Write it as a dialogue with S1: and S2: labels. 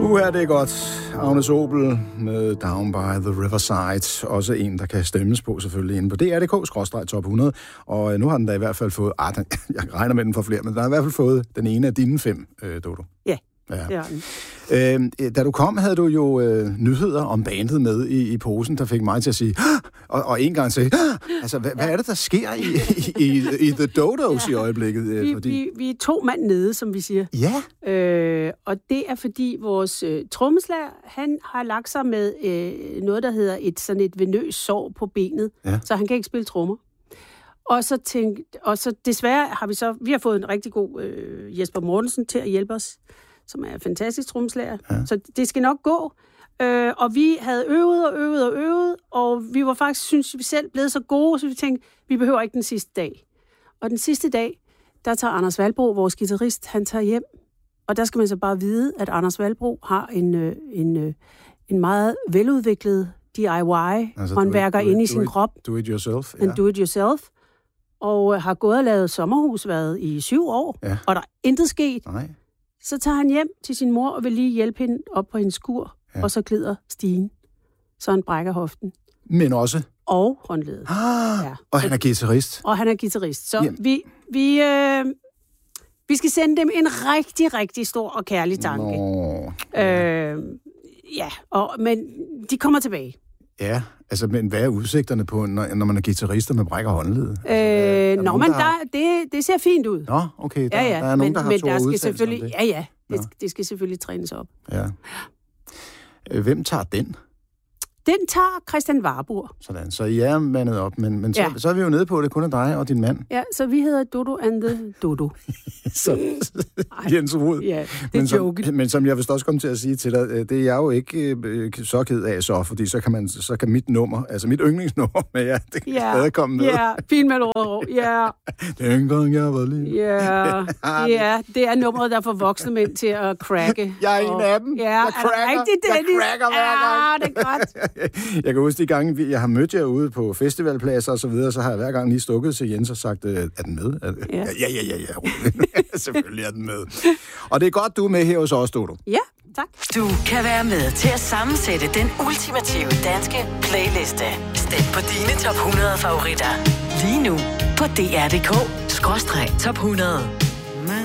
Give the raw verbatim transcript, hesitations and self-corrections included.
S1: Uh, her det er godt. Agnes Obel med Down by the Riverside. Også en, der kan stemmes på selvfølgelig inde på D R punktum D K skråstreg top hundrede. Og nu har den da i hvert fald fået... Ah, den, jeg regner med den for flere, men den har i hvert fald fået den ene af dine fem, øh, Dodo.
S2: Ja,
S1: ja.
S2: det har den.
S1: Øh, da du kom, havde du jo øh, nyheder om bandet med i, i posen, der fik mig til at sige... Og, og en gang sige... Altså, hvad, ja. hvad er det, der sker i, i, i, i The Dodos ja. i øjeblikket? Øh,
S2: vi,
S1: fordi...
S2: vi, vi er to mand nede, som vi siger.
S1: Ja.
S2: Øh, og det er, fordi vores øh, trommeslager, han har lagt sig med øh, noget, der hedder et sådan et venøs sår på benet, ja. Så han kan ikke spille trommer. Og så tænkte, og så desværre har vi så... Vi har fået en rigtig god øh, Jesper Mortensen til at hjælpe os, som er en fantastisk trommeslager. Ja. Så det skal nok gå. Øh, og vi havde øvet og øvet og øvet, og vi var faktisk, synes vi selv, blevet så gode, så vi tænkte, vi behøver ikke den sidste dag. Og den sidste dag, der tager Anders Valbro, vores guitarist, han tager hjem. Og der skal man så bare vide, at Anders Valbro har en, en, en meget veludviklet D I Y-håndværker altså, inde i sin
S1: it,
S2: krop.
S1: Do it yourself.
S2: En do it yourself. Og har gået og lavet sommerhus, været i syv år, ja. Og der er intet sket.
S1: Nej.
S2: Så tager han hjem til sin mor og vil lige hjælpe hende op på hendes skur, ja. Og så glider stigen. Så han brækker hoften.
S1: Men også?
S2: Og håndledet.
S1: Ah, ja. Og han er guitarist.
S2: Og han er guitarist. Så Jamen. vi, vi, øh, vi skal sende dem en rigtig, rigtig stor og kærlig tanke.
S1: Nå.
S2: Øh, ja, og, men de kommer tilbage.
S1: Ja, altså, men hvad er udsigterne på, når, når man er guitarist, og man brækker håndledet?
S2: Øh, altså, nå, men der, der, det, det ser fint ud.
S1: Nå, okay. Der,
S2: ja, ja.
S1: der er nogen,
S2: men,
S1: der har
S2: men
S1: to
S2: der skal
S1: udtalelser om det.
S2: Ja, ja. Det, det skal selvfølgelig trænes op.
S1: Ja. Hvem tager den?
S2: Den tager Christian Warburg.
S1: Sådan, så I er mandet op, men, men så,
S2: ja.
S1: så er vi jo nede på, det kun er dig og din mand.
S2: Ja, så vi hedder Dodo and the Dodo.
S1: så, Jens Rud.
S2: Ja, det er
S1: men,
S2: som,
S1: men som jeg vist også komme til at sige til dig, det er jeg jo ikke øh, så ked af så, fordi så kan, man, så kan mit nummer, altså mit yndlingsnummer med jer, det kan
S2: ja,
S1: stadig komme med.
S2: Ja, fint med ord. Ja.
S1: Dengang jeg var lille.
S2: Ja, ja, det er nummeret, der får voksne mænd til at cracke.
S1: Jeg er en af dem.
S2: Ja,
S1: jeg cracker,
S2: rigtigt,
S1: jeg cracker hver gang.
S2: Ja, det er godt.
S1: Jeg kan huske de gange, jeg har mødt jer ude på festivalpladser og så videre, så har jeg hver gang lige stukket til Jens og sagt, er den med? Ja, ja, ja, ja. ja. Selvfølgelig er den med. Og det er godt, du er med her hos os, Dodo.
S2: Ja, tak.
S3: Du kan være med til at sammensætte den ultimative danske playliste. Stem på dine top hundrede favoritter. Lige nu på D R punktum D K skråstreg top hundrede.